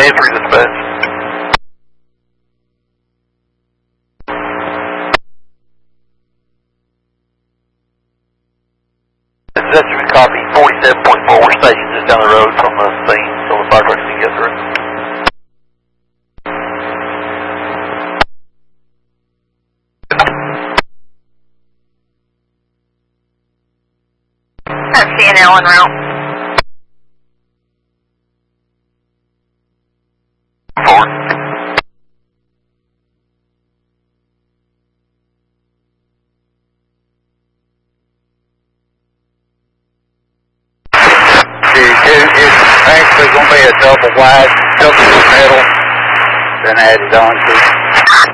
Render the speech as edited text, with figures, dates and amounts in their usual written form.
answer dispatch. That should be copy 47.4. We're stationed just down the road from the scene, so the fire trucks can get through. That's CNL en route. Forward. It's actually going to be a double wide, double metal, then added on to.